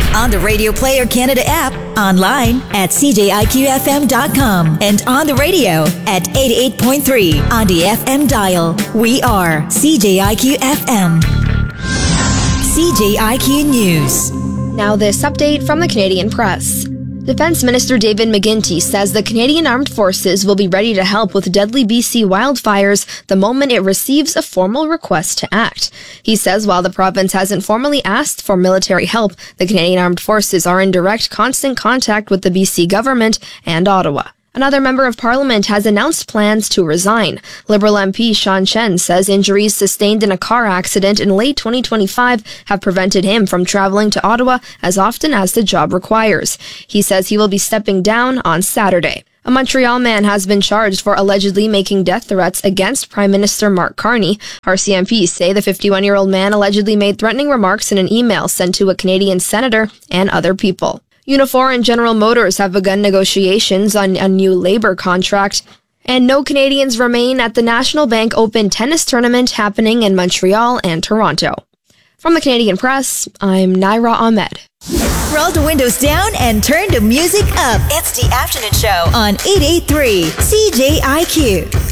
on the Radio Player Canada app, online at cjiqfm.com, and on the radio at 88.3 on the FM dial. We are CJIQ FM. CJIQ News. Now this update from the Canadian Press. Defense Minister David McGuinty says the Canadian Armed Forces will be ready to help with deadly BC wildfires the moment it receives a formal request to act. He says while the province hasn't formally asked for military help, the Canadian Armed Forces are in direct constant contact with the BC government and Ottawa. Another member of Parliament has announced plans to resign. Liberal MP Sean Chen says injuries sustained in a car accident in late 2025 have prevented him from traveling to Ottawa as often as the job requires. He says he will be stepping down on Saturday. A Montreal man has been charged for allegedly making death threats against Prime Minister Mark Carney. RCMP say the 51-year-old man allegedly made threatening remarks in an email sent to a Canadian senator and other people. Unifor and General Motors have begun negotiations on a new labor contract, and no Canadians remain at the National Bank Open tennis tournament happening in Montreal and Toronto. From the Canadian Press, I'm Naira Ahmed. Roll the windows down and turn the music up. It's the afternoon show on 88.3 CJIQ.